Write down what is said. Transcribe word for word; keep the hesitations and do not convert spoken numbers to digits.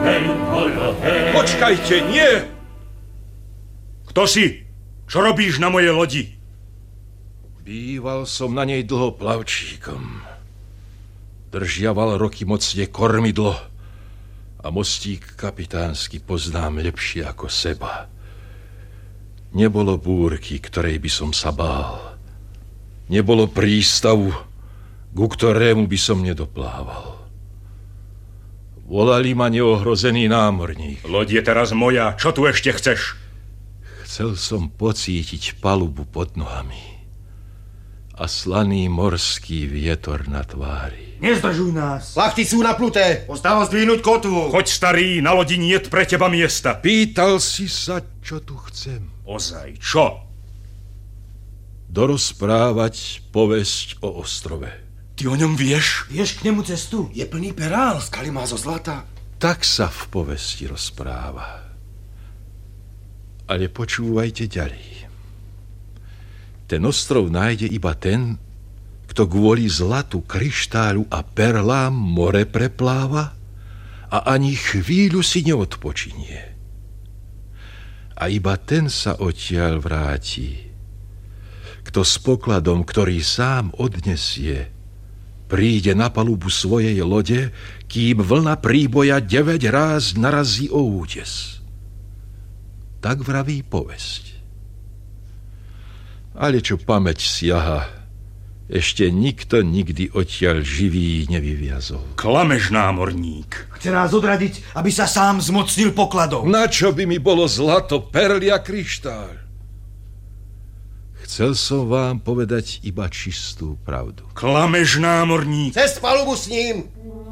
Počkajte, nie! Kto si? Čo robíš na mojej lodi? Býval som na nej dlho plavčíkom. Držiaval roky mocne kormidlo a mostík kapitánsky poznám lepšie ako seba. Nebolo búrky, ktorej by som sa bál. Nebolo prístavu, ku ktorému by som nedoplával. Volali ma neohrozený námorník. Loď je teraz moja, čo tu ešte chceš? Chcel som pocítiť palubu pod nohami a slaný morský vietor na tvári. Nezdržuj nás. Plachty sú napnuté. Ostáva zdvihnúť kotvu. Choď, starý, na lodi niet pre teba miesta. Pýtal si sa, čo tu chcem. Ozaj, čo? Dorozprávať povesť o ostrove. Ty o ňom vieš? Vieš k nemu cestu? Je plný perál, skaly má zo zlata. Tak sa v povesti rozpráva. Ale počúvajte ďalej. Ten ostrov nájde iba ten, kto kvôli zlatu, kryštáľu a perlám more prepláva a ani chvíľu si neodpočinie. A iba ten sa odtiaľ vráti, kto s pokladom, ktorý sám odnesie, príde na palubu svojej lode, kým vlna príboja deväť ráz narazí o útes. Tak vraví povesť. Ale čo pamäť siaha, ešte nikto nikdy odtiaľ živý nevyviazol. Klameš, námorník. Chce nás odradiť, aby sa sám zmocnil pokladom. Na čo by mi bolo zlato, perly a kryštál? Chcel som vám povedať iba čistú pravdu. Klameš, námorník. Cez palubu s ním.